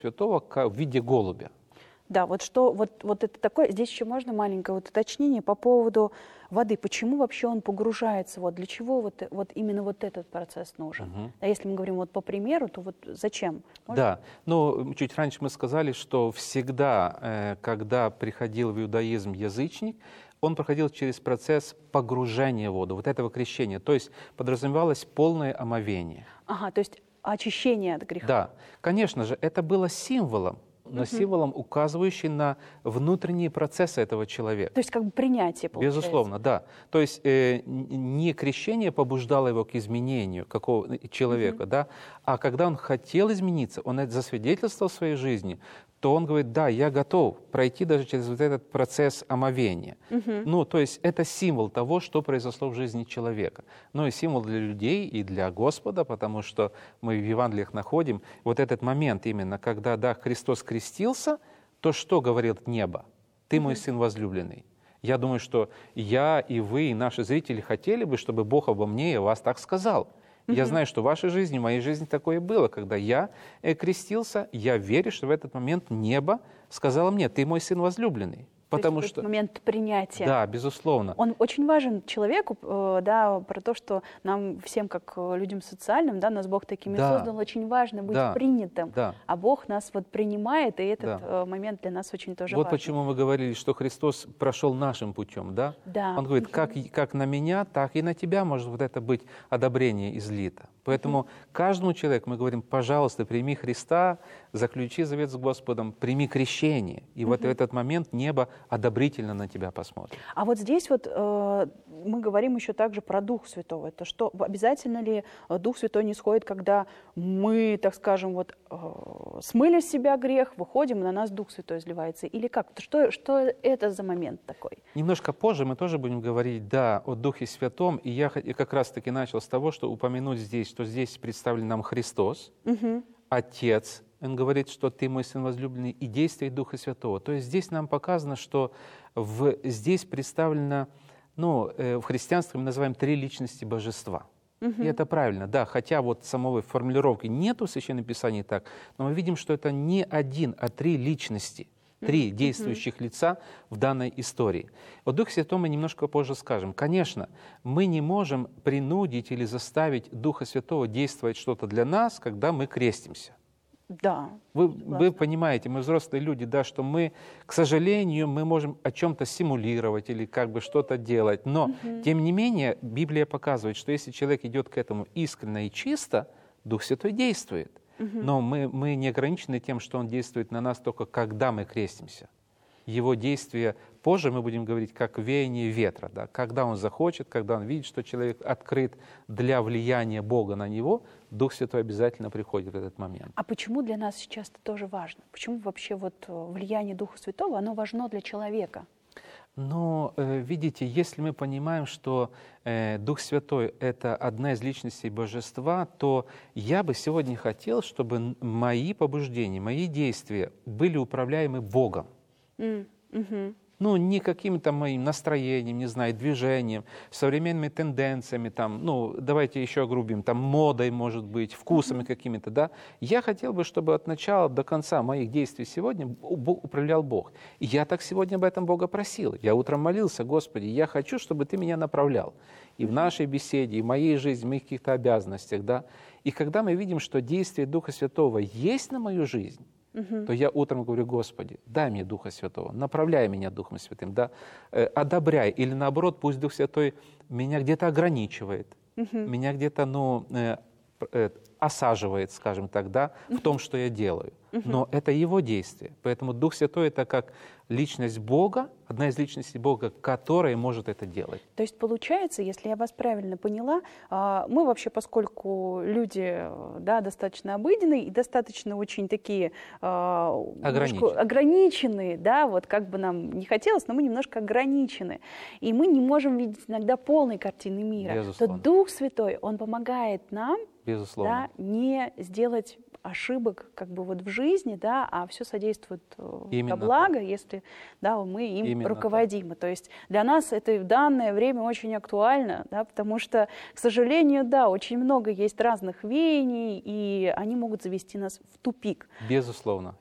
Святого в виде голубя. Да, вот что, вот это такое, здесь еще можно маленькое вот уточнение по поводу воды. Почему вообще он погружается? Вот для чего вот именно вот этот процесс нужен? А если мы говорим вот по примеру, то вот зачем? Можно? Да, ну, чуть раньше мы сказали, что всегда, когда приходил в иудаизм язычник, он проходил через процесс погружения в воду, вот этого крещения. То есть подразумевалось полное омовение. Ага, то есть очищение от греха. Да, конечно же, это было символом, но символом, указывающим на внутренние процессы этого человека. То есть как бы принятие, получается. Безусловно, да. То есть не крещение побуждало его к изменению какого человека, да, а когда он хотел измениться, он это засвидетельствовал в своей жизни, то он говорит, да, я готов пройти даже через вот этот процесс омовения. Ну, то есть это символ того, что произошло в жизни человека. Ну и символ для людей и для Господа, потому что мы в Евангелиях находим вот этот момент именно, когда, да, Христос крестился, то что говорит небо? Ты мой сын возлюбленный. Я думаю, что я и вы, и наши зрители хотели бы, чтобы Бог обо мне и о вас так сказал. Я знаю, что в вашей жизни, в моей жизни такое было, когда я крестился, я верю, что в этот момент небо сказало мне, ты мой сын возлюбленный. Потому что момент принятия. Да, безусловно. Он очень важен человеку, да, про то, что нам всем, как людям социальным, да, нас Бог такими создал, очень важно быть принятым. Да. А Бог нас вот принимает, и этот момент для нас очень тоже вот важен. Почему мы говорили, что Христос прошел нашим путем, да? Да. Он говорит, как на меня, так и на тебя может вот это быть одобрение излито. Поэтому каждому человеку мы говорим, пожалуйста, прими Христа, заключи завет с Господом, прими крещение. И вот в этот момент небо одобрительно на тебя посмотрит. А вот здесь вот мы говорим еще также про Дух Святого. Это что, обязательно ли Дух Святой не сходит, когда мы, так скажем, вот смыли с себя грех, выходим, и на нас Дух Святой изливается? Или как? Что это за момент такой? Немножко позже мы тоже будем говорить, да, о Духе Святом. И я как раз-таки начал с того, что упомянуть здесь, что здесь представлен нам Христос, Отец. Он говорит, что ты мой сын возлюбленный, и действие Духа Святого. То есть здесь нам показано, что здесь представлено, в христианстве мы называем три личности божества. И это правильно, да, хотя вот самой формулировки нету в Священном Писании так, но мы видим, что это не один, а три личности, три действующих лица в данной истории. О Духе Святом мы немножко позже скажем. Конечно, мы не можем принудить или заставить Духа Святого действовать что-то для нас, когда мы крестимся. Да. Вы понимаете, мы взрослые люди, да, что мы, к сожалению, мы можем о чем-то симулировать или как бы что-то делать, но, тем не менее, Библия показывает, что если человек идет к этому искренне и чисто, Дух Святой действует. Но мы не ограничены тем, что Он действует на нас только когда мы крестимся. Его действия позже мы будем говорить как веяние ветра, да, когда Он захочет, когда Он видит, что человек открыт для влияния Бога на него, Дух Святой обязательно приходит в этот момент. А почему для нас сейчас это тоже важно? Почему вообще вот влияние Духа Святого, оно важно для человека? Но, видите, если мы понимаем, что Дух Святой — это одна из личностей Божества, то я бы сегодня хотел, чтобы мои побуждения, мои действия были управляемы Богом. Не каким-то моим настроением, не знаю, движением, современными тенденциями, давайте еще огрубим, модой, может быть, вкусами какими-то, да. Я хотел бы, чтобы от начала до конца моих действий сегодня управлял Бог. И я так сегодня об этом Бога просил. Я утром молился, Господи, я хочу, чтобы Ты меня направлял. И в нашей беседе, и в моей жизни, в моих каких-то обязанностях, да. И когда мы видим, что действие Духа Святого есть на мою жизнь, то я утром говорю, Господи, дай мне Духа Святого, направляй меня Духом Святым, да, одобряй, или наоборот, пусть Дух Святой меня где-то ограничивает, меня где-то, осаживает, скажем так, да, в том, что я делаю. Но это Его действие. Поэтому Дух Святой — это как личность Бога, одна из личностей Бога, которая может это делать. То есть получается, если я вас правильно поняла, мы вообще, поскольку люди, да, достаточно обыденные и достаточно очень такие ограниченные, да, вот как бы нам не хотелось, но мы немножко ограничены. И мы не можем видеть иногда полной картины мира. Безусловно. То Дух Святой, Он помогает нам, Безусловно. Да, не сделать ошибок как бы вот в жизни, да, а все содействует Именно во благо, если, да, мы им Именно руководимы. То есть для нас это в данное время очень актуально, да, потому что, к сожалению, да, очень много есть разных веяний, и они могут завести нас в тупик. Безусловно.